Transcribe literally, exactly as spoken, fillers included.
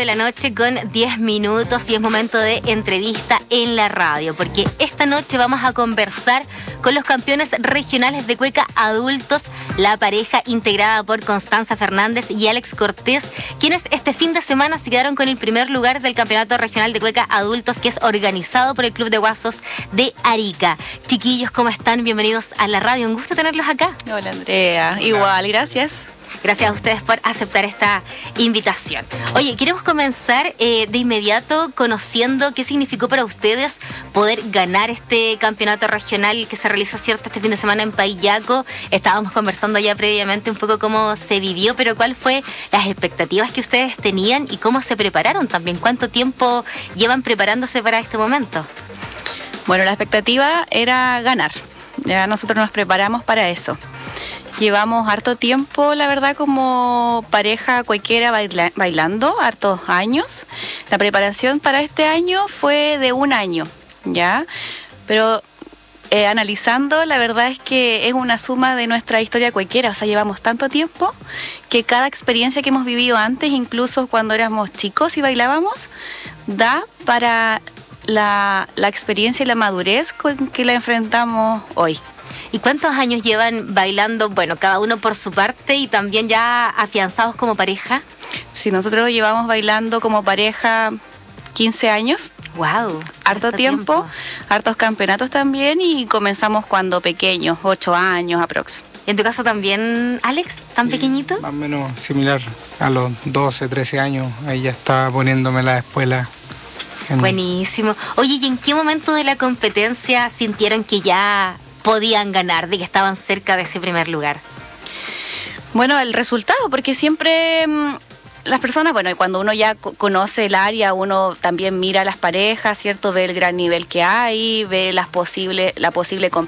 de la noche con diez minutos y es momento de entrevista en la radio, porque esta noche vamos a conversar con los campeones regionales de cueca adultos, la pareja integrada por Constanza Fernández y Alex Cortés, quienes este fin de semana se quedaron con el primer lugar del campeonato regional de cueca adultos, que es organizado por el Club de Guasos de Arica. Chiquillos, ¿cómo están? Bienvenidos a la radio, un gusto tenerlos acá. Hola Andrea, igual, gracias. Gracias a ustedes por aceptar esta invitación. Oye, queremos comenzar eh, de inmediato conociendo qué significó para ustedes poder ganar este campeonato regional que se realizó, cierto, este fin de semana en Payaco. Estábamos conversando ya previamente un poco cómo se vivió, pero ¿cuál fue las expectativas que ustedes tenían y cómo se prepararon también? ¿Cuánto tiempo llevan preparándose para este momento? Bueno, la expectativa era ganar. Ya nosotros nos preparamos para eso. Llevamos harto tiempo, la verdad, como pareja cuequera baila, bailando, hartos años. La preparación para este año fue de un año, ¿ya? Pero eh, analizando, la verdad es que es una suma de nuestra historia cuequera. O sea, llevamos tanto tiempo que cada experiencia que hemos vivido antes, incluso cuando éramos chicos y bailábamos, da para la, la experiencia y la madurez con que la enfrentamos hoy. ¿Y cuántos años llevan bailando, bueno, cada uno por su parte y también ya afianzados como pareja? Sí, nosotros llevamos bailando como pareja quince años. ¡Wow! Harto, harto tiempo, tiempo, hartos campeonatos también, y comenzamos cuando pequeños, ocho años aprox. ¿Y en tu caso también, Alex, tan sí, pequeñito? Más o menos similar, a los doce, trece años, ahí ya estaba poniéndome la espuela. En... Buenísimo. Oye, ¿y en qué momento de la competencia sintieron que ya podían ganar, de que estaban cerca de ese primer lugar? Bueno, el resultado, porque siempre mmm, las personas, bueno, cuando uno ya co- conoce el área, uno también mira a las parejas, ¿cierto? Ve el gran nivel que hay, ve las posible, la posible competencia